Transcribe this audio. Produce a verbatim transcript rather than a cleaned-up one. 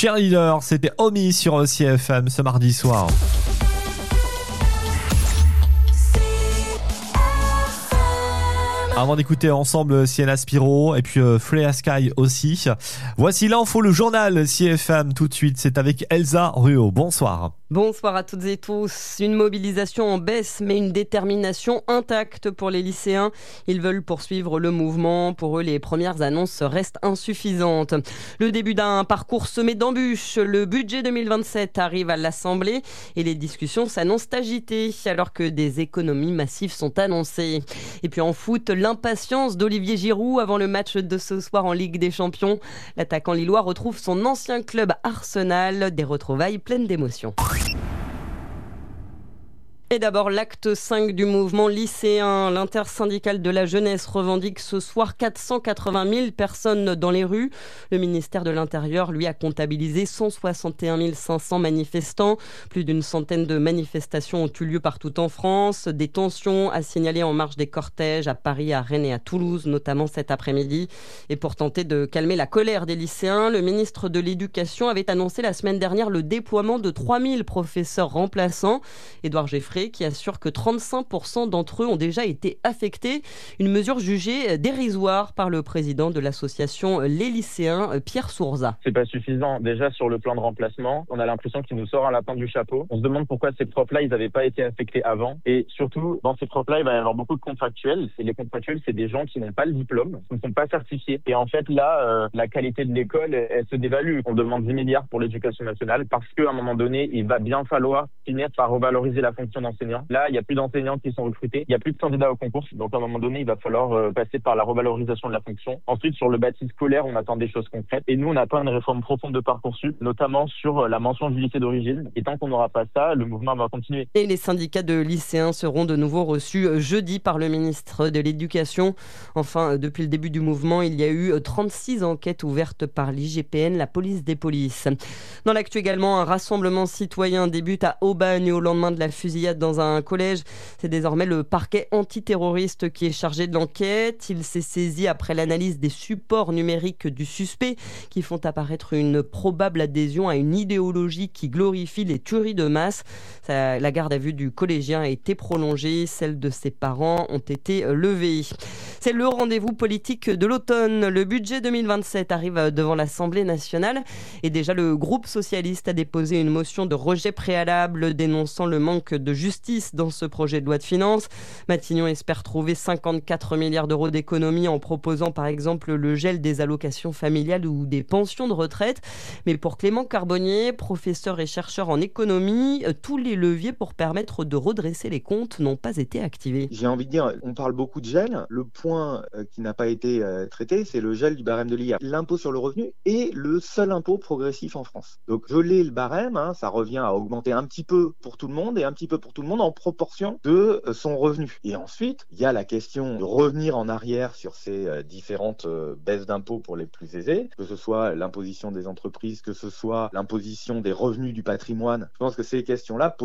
Cheerleader, c'était Omi sur C F M ce mardi soir. Avant d'écouter ensemble Sienna Spiro et puis euh, Freya Sky aussi. Voici l'info, le journal C F M tout de suite. C'est avec Elsa Ruot. Bonsoir. Bonsoir à toutes et tous. Une mobilisation en baisse, mais une détermination intacte pour les lycéens. Ils veulent poursuivre le mouvement. Pour eux, les premières annonces restent insuffisantes. Le début d'un parcours semé d'embûches. Le budget deux mille vingt-sept arrive à l'Assemblée et les discussions s'annoncent agitées alors que des économies massives sont annoncées. Et puis en foot, l'impatience d'Olivier Giroud avant le match de ce soir en Ligue des Champions. L'attaquant lillois retrouve son ancien club Arsenal. Des retrouvailles pleines d'émotions. Et d'abord, l'acte cinq du mouvement lycéen. L'intersyndicale de la jeunesse revendique ce soir quatre cent quatre-vingt mille personnes dans les rues. Le ministère de l'Intérieur, lui, a comptabilisé cent soixante et un mille cinq cents manifestants. Plus d'une centaine de manifestations ont eu lieu partout en France. Des tensions à signaler en marge des cortèges à Paris, à Rennes et à Toulouse, notamment cet après-midi. Et pour tenter de calmer la colère des lycéens, le ministre de l'Éducation avait annoncé la semaine dernière le déploiement de trois mille professeurs remplaçants. Édouard Geffrey, qui assure que trente-cinq pour cent d'entre eux ont déjà été affectés. Une mesure jugée dérisoire par le président de l'association Les Lycéens, Pierre Sourza. C'est pas suffisant. Déjà, sur le plan de remplacement, on a l'impression qu'il nous sort un lapin du chapeau. On se demande pourquoi ces profs-là, ils n'avaient pas été affectés avant. Et surtout, dans ces profs-là, il va y avoir beaucoup de contractuels. Et les contractuels, c'est des gens qui n'ont pas le diplôme, qui ne sont pas certifiés. Et en fait, là, euh, la qualité de l'école, elle, elle se dévalue. On demande dix milliards pour l'éducation nationale parce qu'à un moment donné, il va bien falloir finir par revaloriser la fonction d'enseignant. Là, il n'y a plus d'enseignants qui sont recrutés, il n'y a plus de candidats au concours. Donc à un moment donné, il va falloir euh, passer par la revalorisation de la fonction. Ensuite, sur le bâti scolaire, on attend des choses concrètes. Et nous, on attend une réforme profonde de Parcoursup, notamment sur la mention du lycée d'origine. Et tant qu'on n'aura pas ça, le mouvement va continuer. Et les syndicats de lycéens seront de nouveau reçus jeudi par le ministre de l'Éducation. Enfin, depuis le début du mouvement, il y a eu trente-six enquêtes ouvertes par l'I G P N, la police des polices. Dans l'actu également, un rassemblement citoyen débute à Aubagne au lendemain de la fusillade dans un collège. C'est désormais le parquet antiterroriste qui est chargé de l'enquête. Il s'est saisi après l'analyse des supports numériques du suspect qui font apparaître une probable adhésion à une idéologie qui glorifie les tueries de masse. La garde à vue du collégien a été prolongée. Celles de ses parents ont été levées. C'est le rendez-vous politique de l'automne. Le budget deux mille vingt-sept arrive devant l'Assemblée nationale et déjà le groupe socialiste a déposé une motion de rejet préalable dénonçant le manque de justice dans ce projet de loi de finances. Matignon espère trouver cinquante-quatre milliards d'euros d'économies en proposant par exemple le gel des allocations familiales ou des pensions de retraite. Mais pour Clément Carbonnier, professeur et chercheur en économie, tous les leviers pour permettre de redresser les comptes n'ont pas été activés. J'ai envie de dire, on parle beaucoup de gel. Le point qui n'a pas été traité, c'est le gel du barème de l'I R. L'impôt sur le revenu est le seul impôt progressif en France. Donc geler le barème, hein, ça revient à augmenter un petit peu pour tout le monde et un petit peu pour tout le monde en proportion de son revenu. Et ensuite, il y a la question de revenir en arrière sur ces différentes baisses d'impôts pour les plus aisés, que ce soit l'imposition des entreprises, que ce soit l'imposition des revenus du patrimoine. Je pense que ces questions-là